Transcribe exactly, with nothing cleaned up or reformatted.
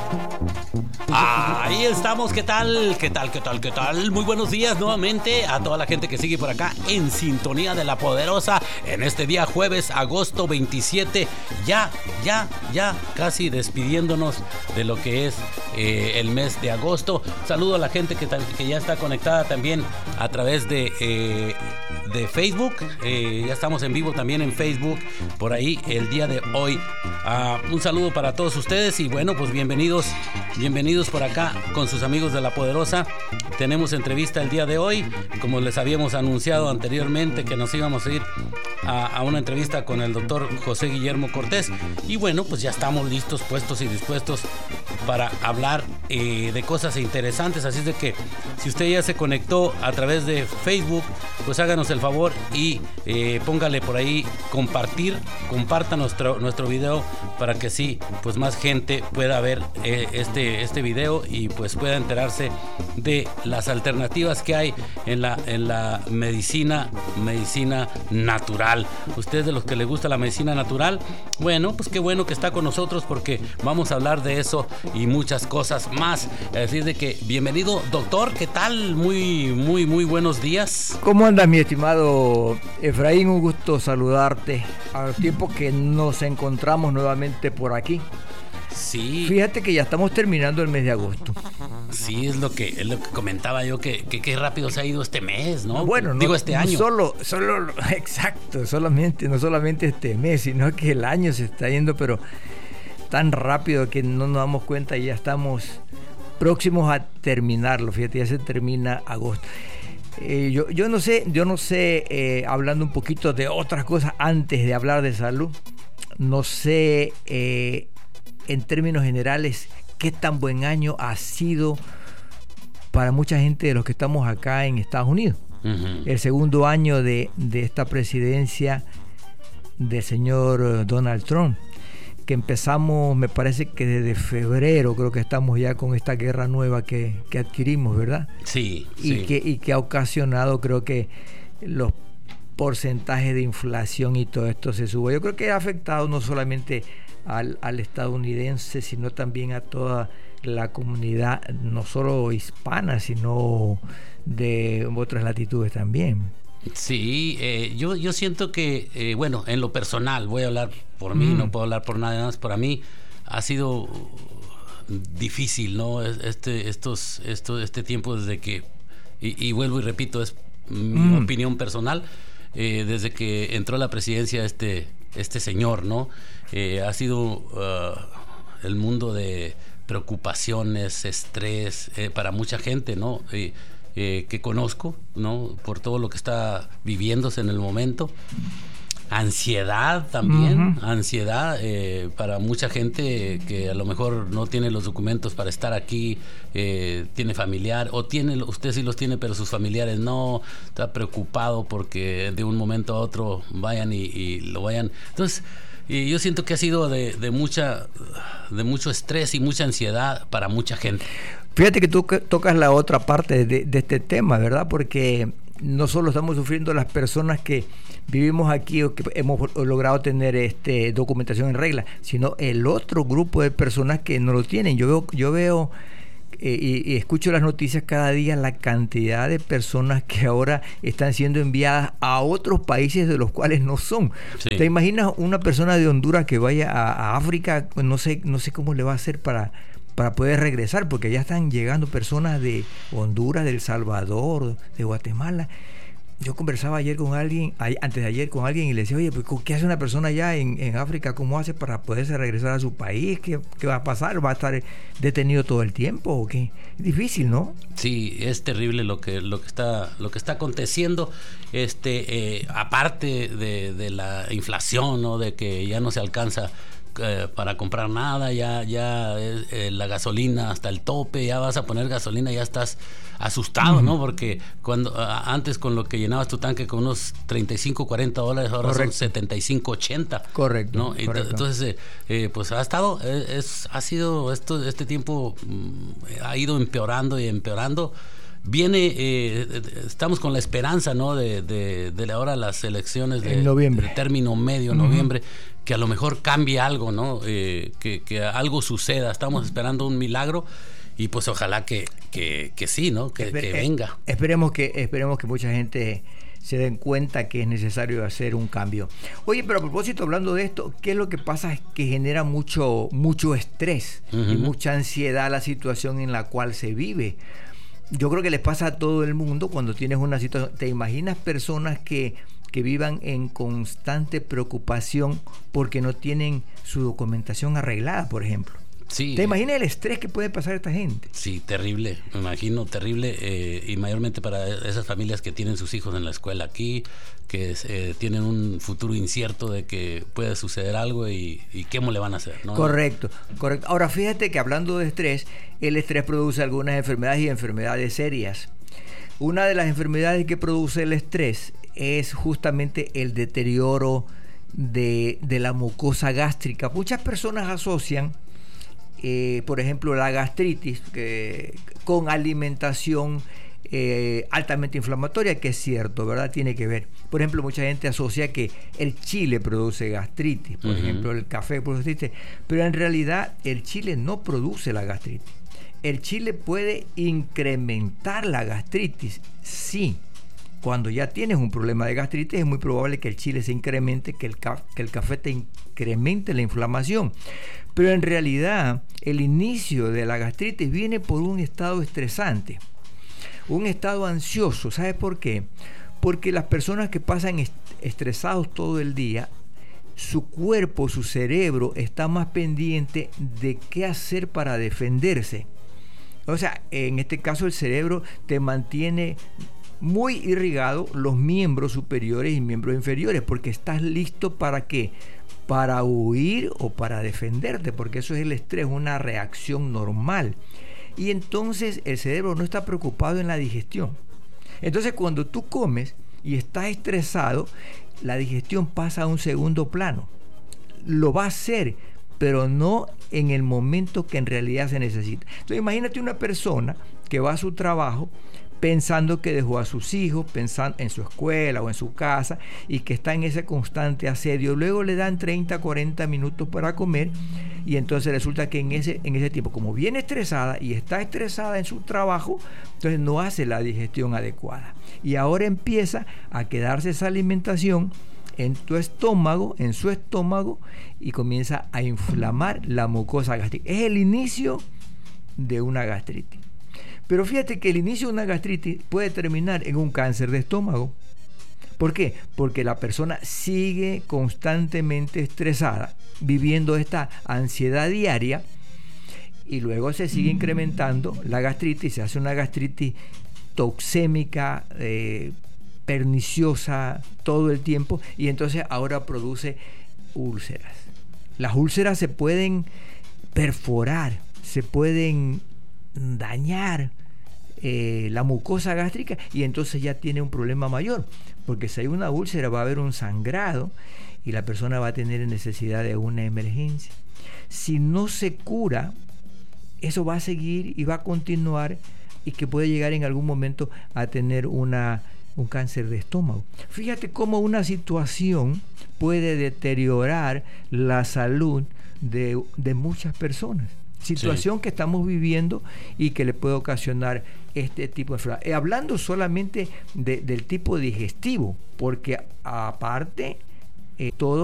Ahí estamos, ¿qué tal? ¿Qué tal? ¿Qué tal? ¿Qué tal? Muy buenos días nuevamente a toda la gente que sigue por acá en sintonía de La Poderosa en este día jueves, agosto veintisiete, ya, ya, ya casi despidiéndonos de lo que es eh, el mes de agosto. Saludo a la gente que, que ya está conectada también a través de, eh, de Facebook. Eh, ya estamos en vivo también en Facebook por ahí el día de hoy. Uh, un saludo para todos ustedes y bueno, pues bienvenidos, bienvenidos por acá con sus amigos de La Poderosa. Tenemos entrevista el día de hoy, como les habíamos anunciado anteriormente que nos íbamos a ir a, a una entrevista con el doctor José Guillermo Cortés. Y bueno, pues ya estamos listos, puestos y dispuestos para hablar eh, de cosas interesantes. Así es de que si usted ya se conectó a través de Facebook, pues háganos el favor y eh, póngale por ahí compartir, comparta nuestro, nuestro video para que sí, pues más gente pueda ver eh, este, este video y pues pueda enterarse de las alternativas que hay en la, en la medicina, medicina natural. Usted de los que le gusta la medicina natural, bueno, pues qué bueno que está con nosotros porque vamos a hablar de eso y muchas cosas más. Es decir, de que bienvenido, doctor, ¿qué tal? Muy, muy, muy buenos días. ¿Cómo andas, mi estimado Efraín? Un gusto saludarte al tiempo que nos encontramos nuevamente por aquí. Sí. Fíjate que ya estamos terminando el mes de agosto. Sí, es lo que es lo que comentaba yo, que que qué rápido se ha ido este mes, ¿no? Bueno, digo no, este no año. Solo, solo, exacto, solamente, no solamente este mes, sino que el año se está yendo, pero tan rápido que no nos damos cuenta y ya estamos próximos a terminarlo. Fíjate, ya se termina agosto. Eh, yo, yo no sé, yo no sé, eh, hablando un poquito de otras cosas antes de hablar de salud, no sé, eh, en términos generales, qué tan buen año ha sido para mucha gente de los que estamos acá en Estados Unidos. Uh-huh. El segundo año de, de esta presidencia del señor Donald Trump, que empezamos, me parece que desde febrero, creo que estamos ya con esta guerra nueva que, que adquirimos, ¿verdad? Sí, y sí. Que, y que ha ocasionado, creo que los porcentajes de inflación y todo esto se sube. Yo creo que ha afectado no solamente al, al estadounidense, sino también a toda la comunidad, no solo hispana, sino de otras latitudes también. Sí, eh, yo, yo siento que, eh, bueno, en lo personal, voy a hablar por mí, mm. no puedo hablar por nadie más, para mí ha sido difícil, ¿no? Este, estos, estos, este tiempo desde que, y, y vuelvo y repito, es mi mm. opinión personal, eh, desde que entró a la presidencia este, este señor, ¿no? Eh, ha sido uh, el mundo de preocupaciones, estrés, eh, para mucha gente, ¿no? Eh, Eh, que conozco, ¿no? Por todo lo que está viviéndose en el momento. Ansiedad también, uh-huh. ansiedad eh, para mucha gente que a lo mejor no tiene los documentos para estar aquí, eh, tiene familiar, o tiene, usted sí los tiene, pero sus familiares no, está preocupado porque de un momento a otro vayan y, y lo vayan. Entonces, y yo siento que ha sido de, de mucha, de mucho estrés y mucha ansiedad para mucha gente. Fíjate que tú tocas la otra parte de, de este tema, ¿verdad? Porque no solo estamos sufriendo las personas que vivimos aquí o que hemos logrado tener este documentación en regla, sino el otro grupo de personas que no lo tienen. Yo veo, yo veo eh, y, y escucho las noticias cada día, la cantidad de personas que ahora están siendo enviadas a otros países de los cuales no son. Sí. ¿Te imaginas una persona de Honduras que vaya a, a África? No sé, no sé cómo le va a hacer para... para poder regresar, porque ya están llegando personas de Honduras, de El Salvador, de Guatemala. Yo conversaba ayer con alguien, antes de ayer con alguien y le decía, oye, pues ¿qué hace una persona allá en, en África? ¿Cómo hace para poderse regresar a su país? ¿Qué, qué va a pasar? ¿Va a estar detenido todo el tiempo o qué? Es difícil, ¿no? Sí, es terrible lo que lo que está lo que está aconteciendo. Este, eh, aparte de, de la inflación, ¿no? De que ya no se alcanza Eh, para comprar nada, ya ya eh, la gasolina hasta el tope, ya vas a poner gasolina, ya estás asustado, uh-huh. ¿no? Porque cuando uh, antes con lo que llenabas tu tanque con unos treinta y cinco, cuarenta dólares, ahora correcto. Son setenta y cinco, ochenta. Correcto. ¿no? correcto. Entonces, eh, eh, pues ha estado, eh, es, ha sido, esto, este tiempo mm, ha ido empeorando y empeorando. Viene, eh, estamos con la esperanza, ¿no? De, de, de ahora las elecciones de, en noviembre. de término medio, uh-huh. noviembre, que a lo mejor cambie algo, ¿no? Eh, que, que algo suceda. Estamos esperando un milagro y pues ojalá que, que, que sí, ¿no? Que, Esper- que venga. Esperemos que, esperemos que mucha gente se den cuenta que es necesario hacer un cambio. Oye, pero a propósito, hablando de esto, ¿qué es lo que pasa? Es que genera mucho, mucho estrés uh-huh. y mucha ansiedad la situación en la cual se vive. Yo creo que les pasa a todo el mundo cuando tienes una situación. ¿Te imaginas personas que, que vivan en constante preocupación porque no tienen su documentación arreglada, por ejemplo? Sí. ¿Te imaginas el estrés que puede pasar a esta gente? Sí, terrible, me imagino, terrible, eh, y mayormente para esas familias que tienen sus hijos en la escuela aquí, que eh, tienen un futuro incierto de que puede suceder algo y, y qué le van a hacer, ¿no? Correcto, correcto. Ahora fíjate que hablando de estrés, el estrés produce algunas enfermedades y enfermedades serias. Una de las enfermedades que produce el estrés es justamente el deterioro de, de la mucosa gástrica. Muchas personas asocian Eh, por ejemplo, la gastritis que, con alimentación eh, altamente inflamatoria, que es cierto, ¿verdad? Tiene que ver. Por ejemplo, mucha gente asocia que el chile produce gastritis, por uh-huh. ejemplo, el café produce gastritis, pero en realidad el chile no produce la gastritis. El chile puede incrementar la gastritis, sí. Cuando ya tienes un problema de gastritis es muy probable que el chile se incremente, que el, ca- que el café te incremente la inflamación. Pero en realidad el inicio de la gastritis viene por un estado estresante, un estado ansioso. ¿Sabes por qué? Porque las personas que pasan est- estresados todo el día, su cuerpo, su cerebro está más pendiente de qué hacer para defenderse. O sea, en este caso el cerebro te mantiene muy irrigado los miembros superiores y miembros inferiores, porque estás listo para qué, para huir o para defenderte, porque eso es el estrés, una reacción normal. Y entonces el cerebro no está preocupado en la digestión. Entonces cuando tú comes y estás estresado, la digestión pasa a un segundo plano. Lo va a hacer, pero no en el momento que en realidad se necesita. Entonces imagínate una persona que va a su trabajo pensando que dejó a sus hijos, pensando en su escuela o en su casa, y que está en ese constante asedio. Luego le dan treinta, cuarenta minutos para comer, y entonces resulta que en ese, en ese tiempo, como viene estresada y está estresada en su trabajo, entonces no hace la digestión adecuada. Y ahora empieza a quedarse esa alimentación en tu estómago, en su estómago, y comienza a inflamar la mucosa gástrica. Es el inicio de una gastritis. Pero fíjate que el inicio de una gastritis puede terminar en un cáncer de estómago. ¿Por qué? Porque la persona sigue constantemente estresada, viviendo esta ansiedad diaria, y luego se sigue incrementando la gastritis, se hace una gastritis toxémica, eh, perniciosa todo el tiempo, y entonces ahora produce úlceras. Las úlceras se pueden perforar, se pueden dañar eh, la mucosa gástrica, y entonces ya tiene un problema mayor, porque si hay una úlcera va a haber un sangrado y la persona va a tener necesidad de una emergencia. Si no se cura, eso va a seguir y va a continuar, y que puede llegar en algún momento a tener una, un cáncer de estómago. Fíjate cómo una situación puede deteriorar la salud de, de muchas personas. Situación sí. que estamos viviendo y que le puede ocasionar este tipo de enfermedad. Eh, hablando solamente de, del tipo digestivo, porque aparte eh, todo